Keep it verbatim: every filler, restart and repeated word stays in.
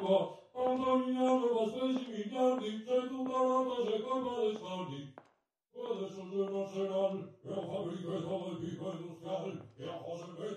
qua, ad ogni anno va spesi miliardi, c'è tutta l'altra, c'è colpa dei soldi. Adesso il giorno nazionale, e a fabbriche dove pico industriale, e a cose